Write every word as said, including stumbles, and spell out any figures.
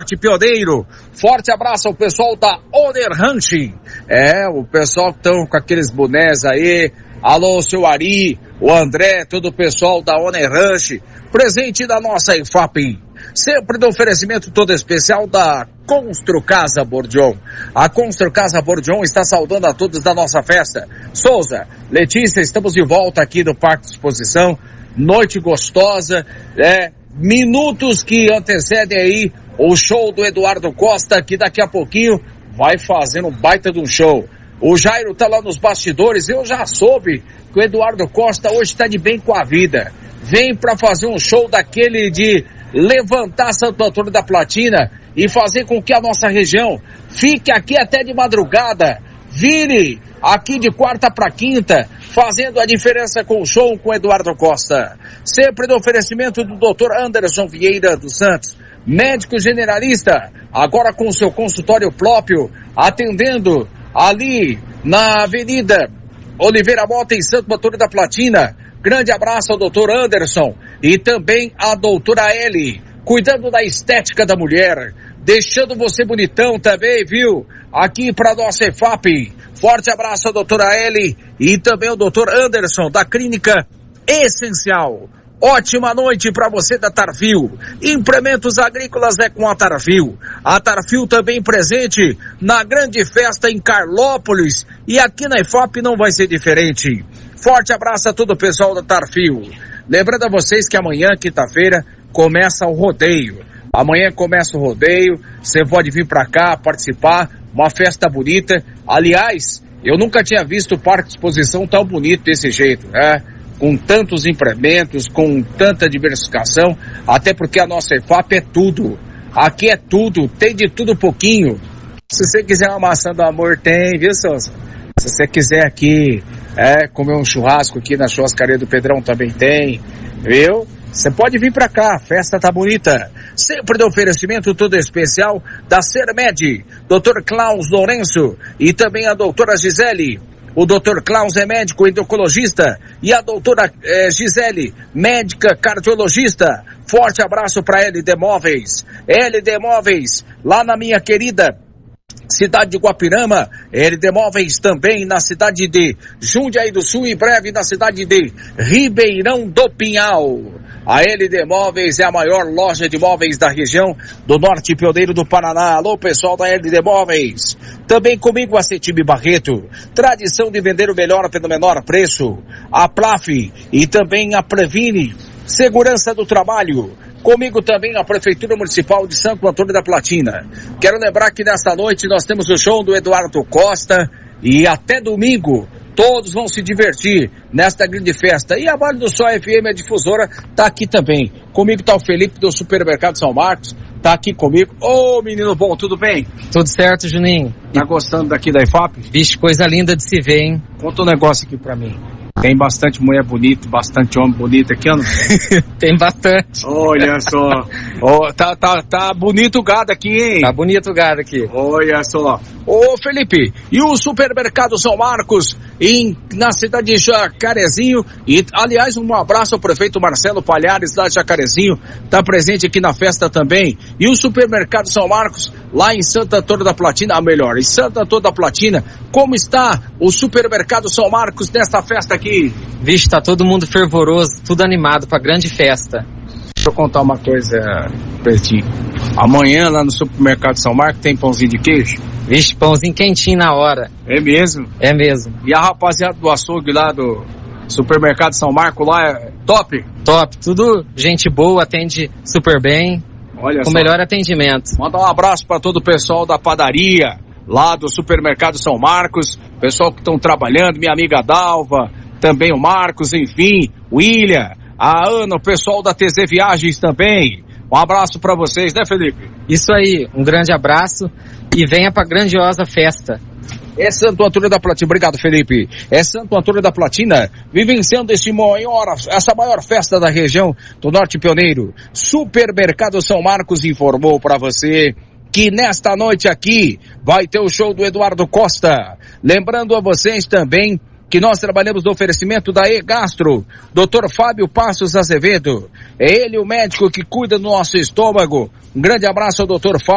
Norte Pioneiro. Forte abraço ao pessoal da Owner Ranch. É, o pessoal que estão com aqueles bonés aí. Alô, seu Ari, o André, todo o pessoal da Owner Ranch. Presente da nossa I F A P. Sempre do oferecimento todo especial da Constru Casa Bordion. A Constru Casa Bordion está saudando a todos da nossa festa. Souza, Letícia, estamos de volta aqui no Parque de Exposição. Noite gostosa, é, minutos que antecedem aí o show do Eduardo Costa, que daqui a pouquinho vai fazer um baita de um show. O Jairo tá lá nos bastidores, eu já soube que o Eduardo Costa hoje está de bem com a vida. Vem para fazer um show daquele de levantar Santo Antônio da Platina e fazer com que a nossa região fique aqui até de madrugada, vire aqui de quarta para quinta, fazendo a diferença com o show com Eduardo Costa. Sempre no oferecimento do doutor Anderson Vieira dos Santos, médico generalista, agora com seu consultório próprio, atendendo ali na Avenida Oliveira Mota em Santo Antônio da Platina. Grande abraço ao doutor Anderson e também à doutora Eli, cuidando da estética da mulher, deixando você bonitão também, viu? Aqui para nossa I F A P. Forte abraço à doutora Eli e também ao doutor Anderson da Clínica Essencial. Ótima noite para você da Tarfil. Implementos agrícolas é com a Tarfil. A Tarfil também presente na grande festa em Carlópolis e aqui na I F A P não vai ser diferente. Forte abraço a todo o pessoal da Tarfil. Lembrando a vocês que amanhã, quinta-feira, começa o rodeio. Amanhã começa o rodeio, você pode vir para cá participar, uma festa bonita. Aliás, eu nunca tinha visto o Parque de Exposição tão bonito desse jeito, né? Com tantos implementos, com tanta diversificação, até porque a nossa I F A P é tudo. Aqui é tudo, tem de tudo um pouquinho. Se você quiser uma maçã do amor, tem, viu, Souza? Se você quiser aqui é, comer um churrasco aqui na churrascaria do Pedrão, também tem, viu? Você pode vir pra cá, a festa tá bonita. Sempre do oferecimento todo especial da Sermed, doutor Klaus Lourenço e também a doutora Gisele. O doutor Klaus é médico endocrinologista e a doutora eh, Gisele, médica cardiologista. Forte abraço para L D Móveis. L D Móveis, lá na minha querida cidade de Guapirama. L D Móveis também na cidade de Jundiaí do Sul, em breve na cidade de Ribeirão do Pinhal. A L D Móveis é a maior loja de móveis da região do Norte Pioneiro do Paraná. Alô, pessoal da L D Móveis. Também comigo a Cetime Barreto. Tradição de vender o melhor pelo menor preço. A Plaf e também a Previne. Segurança do Trabalho. Comigo também a Prefeitura Municipal de Santo Antônio da Platina. Quero lembrar que nesta noite nós temos o show do Eduardo Costa e até domingo todos vão se divertir nesta grande festa. E a Vale do Sol F M, a difusora, tá aqui também. Comigo tá o Felipe do Supermercado São Marcos, tá aqui comigo. Ô, menino bom, tudo bem? Tudo certo, Juninho. Tá gostando daqui da I F A P? Vixe, coisa linda de se ver, hein? Conta um negócio aqui pra mim. Tem bastante mulher bonita, bastante homem bonito aqui, não? Tem bastante. Olha só. Oh, tá, tá, tá bonito o gado aqui, hein? Tá bonito o gado aqui. Olha só. Ô, Felipe, e o Supermercado São Marcos, em, na cidade de Jacarezinho, e, aliás, um abraço ao prefeito Marcelo Palhares, lá de Jacarezinho, tá presente aqui na festa também. E o Supermercado São Marcos, lá em Santo Antônio da Platina, a melhor, em Santo Antônio da Platina, como está o Supermercado São Marcos nesta festa aqui? Vixe, tá todo mundo fervoroso, tudo animado pra grande festa. Deixa eu contar uma coisa pra ti. Amanhã lá no Supermercado São Marcos tem pãozinho de queijo? Vixe, pãozinho quentinho na hora. É mesmo? É mesmo. E a rapaziada do açougue lá do Supermercado São Marcos lá é top? Top, tudo gente boa, atende super bem. Olha com só. Melhor atendimento. Manda um abraço pra todo o pessoal da padaria lá do Supermercado São Marcos, pessoal que estão trabalhando, minha amiga Dalva, também o Marcos, enfim, o William, a Ana, o pessoal da T Z Viagens também. Um abraço pra vocês, né, Felipe? Isso aí, um grande abraço e venha pra grandiosa festa. É Santo Antônio da Platina, obrigado, Felipe. É Santo Antônio da Platina, vivenciando esse maior, essa maior festa da região do Norte Pioneiro. Supermercado São Marcos informou pra você que nesta noite aqui vai ter o show do Eduardo Costa. Lembrando a vocês também que nós trabalhamos no oferecimento da E-Gastro, doutor Fábio Passos Azevedo. É ele o médico que cuida do nosso estômago. Um grande abraço ao doutor Fábio.